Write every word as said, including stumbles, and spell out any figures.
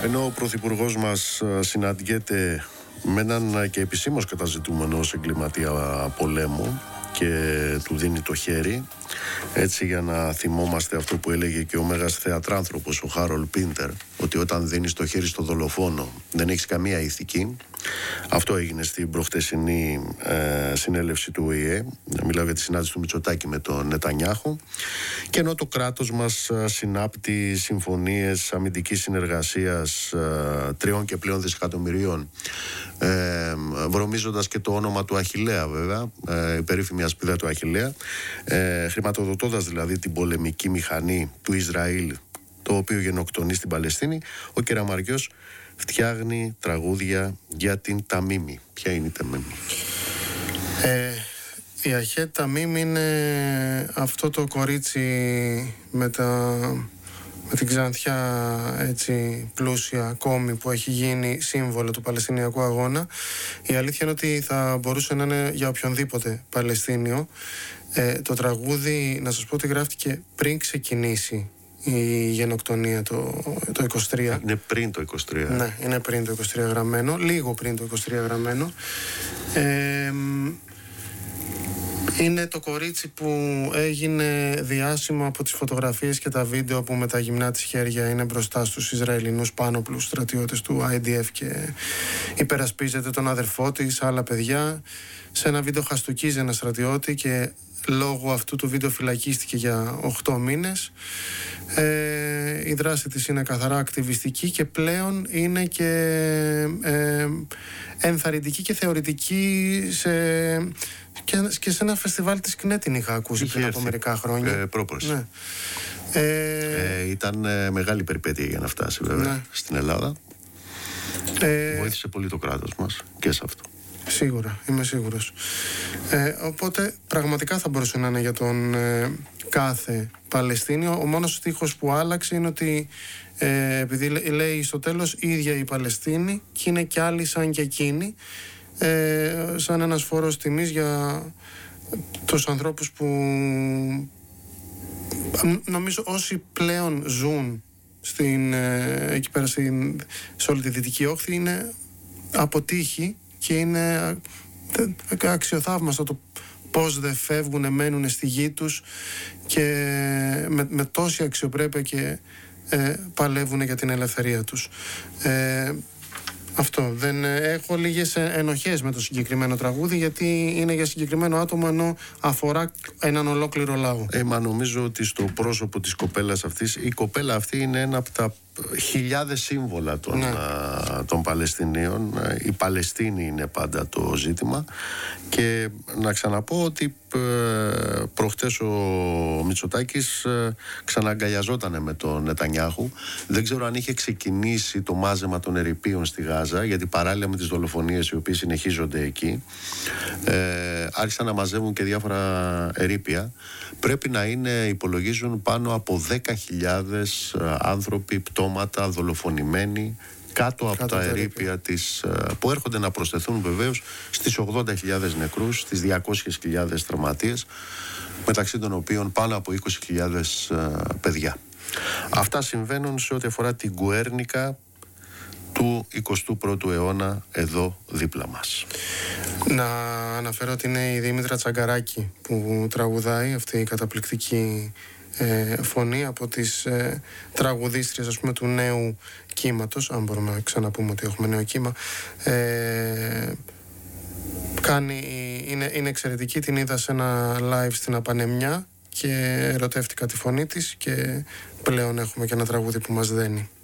Ενώ ο Πρωθυπουργός μας συναντιέται με έναν και επισήμως καταζητούμενο ως εγκληματία πολέμου και του δίνει το χέρι, έτσι, για να θυμόμαστε αυτό που έλεγε και ο μέγας θεατράνθρωπος ο Χάρολ Πίντερ, ότι όταν δίνεις το χέρι στο δολοφόνο δεν έχεις καμία ηθική. Αυτό έγινε στην προχτεσινή ε, συνέλευση του Ο Η Ε. Μιλάω για τη συνάντηση του Μητσοτάκη με τον Νετανιάχου. Και ενώ το κράτος μας συνάπτει συμφωνίες αμυντικής συνεργασίας ε, τριών και πλέον δισεκατομμυρίων, ε, βρωμίζοντας και το όνομα του Αχιλλέα, βέβαια, ε, η περίφημη ασπίδα του Αχιλλέα, ε, χρηματοδοτώντας δηλαδή την πολεμική μηχανή του Ισραήλ, το οποίο γενοκτονεί στην Παλαιστίνη, ο Κεραμαριός φτιάχνει τραγούδια για την Ταμίμη. Ποια είναι η Ταμίμη? Ε, η Αχέτ Ταμίμη είναι αυτό το κορίτσι με, τα, με την ξανθιά, έτσι, πλούσια κόμη που έχει γίνει σύμβολο του Παλαιστινιακού αγώνα. Η αλήθεια είναι ότι θα μπορούσε να είναι για οποιονδήποτε Παλαιστίνιο. Ε, το τραγούδι, να σας πω ότι γράφτηκε πριν ξεκινήσει η γενοκτονία το, το είκοσι τρία. Είναι πριν το είκοσι τρία. Ναι, είναι πριν το είκοσι τρία γραμμένο, λίγο πριν το είκοσι τρία γραμμένο. Ε, είναι το κορίτσι που έγινε διάσημο από τις φωτογραφίες και τα βίντεο που με τα γυμνά της χέρια είναι μπροστά στους Ισραηλινούς πάνωπλους στρατιώτες του Άι Ντι Εφ και υπερασπίζεται τον αδερφό της, άλλα παιδιά. Σε ένα βίντεο χαστούκίζει ένα στρατιώτη και λόγω αυτού του βίντεο φυλακίστηκε για οκτώ μήνες. Ε, η δράση της είναι καθαρά ακτιβιστική και πλέον είναι και ε, ενθαρρυντική και θεωρητική σε, και, και σε ένα φεστιβάλ της ΚΝΕ την είχα ακούσει. Είχε πριν έρθει από μερικά χρόνια. Ε, πρόπορση. Ναι. Ε, ε, ήταν ε, μεγάλη περιπέτεια για να φτάσει, βέβαια, ναι, στην Ελλάδα. Ε, Βοήθησε πολύ το κράτος μας και σε αυτό. Σίγουρα, είμαι σίγουρος. Ε, οπότε πραγματικά θα μπορούσε να είναι για τον ε, κάθε Παλαιστίνιο. Ο μόνος στίχος που άλλαξε είναι ότι ε, επειδή λέει στο τέλος η ίδια η Παλαιστίνη και είναι κι άλλοι σαν και εκείνοι, ε, σαν ένας φόρος τιμής για τους ανθρώπους που νομίζω όσοι πλέον ζουν στην, ε, εκεί πέρα στην, σε όλη τη Δυτική Όχθη είναι από τύχη. Και είναι αξιοθαύμαστο το πώς δεν φεύγουν, μένουν στη γη τους και με, με τόση αξιοπρέπεια και ε, παλεύουν για την ελευθερία τους. Ε, αυτό. Δεν έχω λίγες ενοχές με το συγκεκριμένο τραγούδι, γιατί είναι για συγκεκριμένο άτομο ενώ αφορά έναν ολόκληρο λαό. Ε, μα νομίζω ότι στο πρόσωπο της κοπέλας αυτής, η κοπέλα αυτή είναι ένα από τα χιλιάδες σύμβολα των, ναι. α, των Παλαιστινίων. Η Παλαιστίνη είναι πάντα το ζήτημα. Και να ξαναπώ ότι ε, προχτές ο Μητσοτάκης ε, ξανααγκαλιαζότανε με τον Νετανιάχου. Δεν ξέρω αν είχε ξεκινήσει το μάζεμα των ερειπίων στη Γάζα, γιατί παράλληλα με τις δολοφονίες οι οποίες συνεχίζονται εκεί, ε, άρχισαν να μαζεύουν και διάφορα ερείπια. Πρέπει να είναι, υπολογίζουν, πάνω από δέκα χιλιάδες άνθρωποι, πτώματα, δολοφονημένοι κάτω από τα ερείπια της, που έρχονται να προσθεθούν βεβαίως στις ογδόντα χιλιάδες νεκρούς, στις διακόσιες χιλιάδες τραυματίες, μεταξύ των οποίων πάνω από είκοσι χιλιάδες παιδιά. Αυτά συμβαίνουν σε ό,τι αφορά την Γκουέρνικα του εικοστού πρώτου αιώνα εδώ δίπλα μας. Να αναφέρω ότι είναι η Δήμητρα Τσαγκαράκη που τραγουδάει αυτή η καταπληκτική ε, φωνή από τις ε, τραγουδίστριες, ας πούμε, του νέου κύματος, αν μπορούμε να ξαναπούμε ότι έχουμε νέο κύμα. Ε, κάνει, είναι, είναι εξαιρετική, την είδα σε ένα live στην Απανεμιά και ερωτεύτηκα τη φωνή της και πλέον έχουμε και ένα τραγούδι που μας δένει.